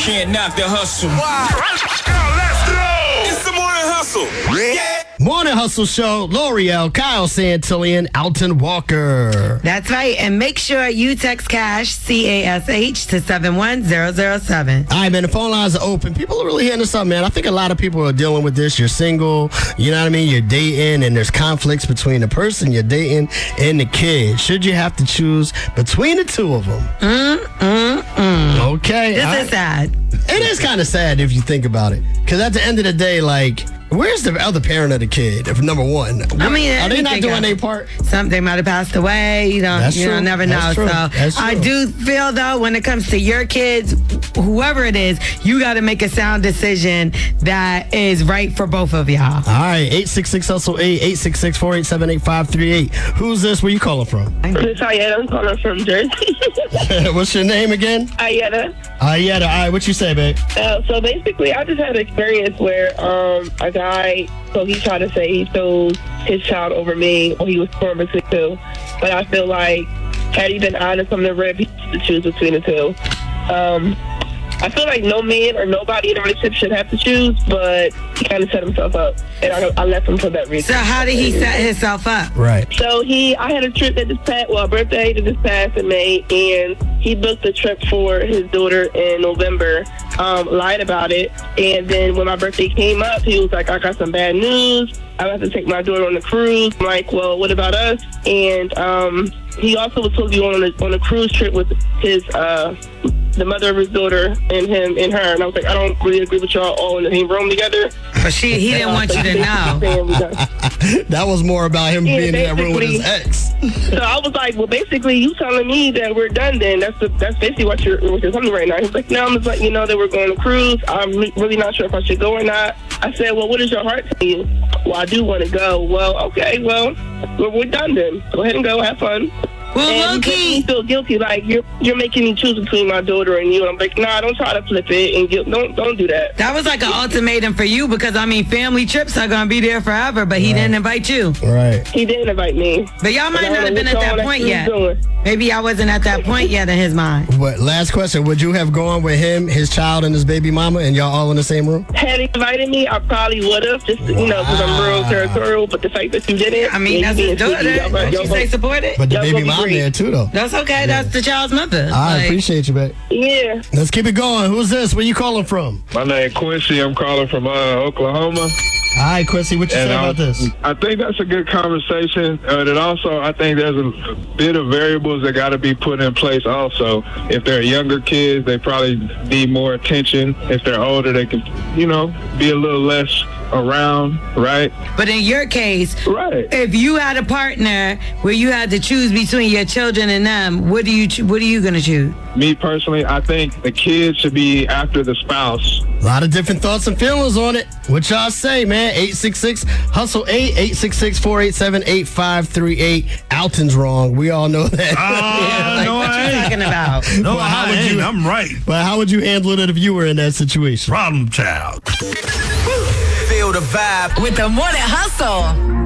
can't knock the hustle. Wow. Let's go. It's the Morning Hustle. Yeah. Morning Hustle Show, L'Oreal, Kyle Santillan, Alton Walker. That's right. And make sure you text CASH, CASH, to 71007. All right, man, the phone lines are open. People are really hitting us up, man. I think a lot of people are dealing with this. You're single, you know what I mean? You're dating, and there's conflicts between the person you're dating and the kid. Should you have to choose between the two of them? Okay. This is sad. It is kind of sad if you think about it. Because at the end of the day, like, where's the other parent of the kid? If number one, I mean, are they not doing their part? They might have passed away. You don't never know. That's true. So That's true. I do feel though, when it comes to your kids, whoever it is, you got to make a sound decision that is right for both of y'all. All right, 866-HUSTLE-8, 866-487-8538. Who's this? Where you calling from? This is Ayetta. I'm calling from Jersey. What's your name again? Ayetta. Ayetta. All right, what you say, babe? So basically, I just had an experience where a guy, so he tried to say he chose his child over me, or he was torn between two. But I feel like, had he been honest from the rip, he should choose between the two. I feel like no man or nobody in a relationship should have to choose, but he kind of set himself up, and I left him for that reason. So how did he set himself up? Right. So I had a trip that just passed, a birthday that just passed in May, and he booked a trip for his daughter in November, lied about it, and then when my birthday came up, he was like, I got some bad news. I have to take my daughter on the cruise. I'm like, well, what about us? And he also was supposed to be on a cruise trip with his the mother of his daughter and him and her. And I was like, I don't really agree with y'all all in the same room together. But he didn't want you to know. That was more about him being in that room with his ex. So I was like, well, basically, you telling me that we're done then. That's basically what you're telling me right now. He's like, no, I'm just letting you know that we're going to cruise. I'm really not sure if I should go or not. I said, well, what does your heart tell you? Well, I do want to go. Well, okay, well, we're done then. Go ahead and go. Have fun. Well, and he feel guilty, like you're making me choose between my daughter and you. And I'm like, nah, don't try to flip it and don't do that. That was like an ultimatum for you because I mean, family trips are gonna be there forever, but he didn't invite you. Right. He didn't invite me. But y'all might not have been at that point yet. Maybe I wasn't at that point yet in his mind. But last question: would you have gone with him, his child, and his baby mama, and y'all all in the same room? Had he invited me, I probably would have, just because I'm real territorial. But the fact that you didn't, I mean, that's his daughter. Don't you say support it? But the baby mom there too, though. That's okay. Yeah. That's the child's mother. I appreciate you, babe. Yeah. Let's keep it going. Who's this? Where you calling from? My name Quincy. I'm calling from Oklahoma. All right, Quincy, what you say about this? I think that's a good conversation. And also, I think there's a bit of variables that got to be put in place also. If they're younger kids, they probably need more attention. If they're older, they can, be a little less around, right? But in your case, right, if you had a partner where you had to choose between your children and them, what are you going to choose? Me personally, I think the kids should be after the spouse. A lot of different thoughts and feelings on it. What y'all say, man? 866-HUSTLE-8, 866-487-8538. Alton's wrong. We all know that. No, what you talking about? No, I ain't. I'm right. But how would you handle it if you were in that situation? Problem child. Feel the vibe with the Morning Hustle.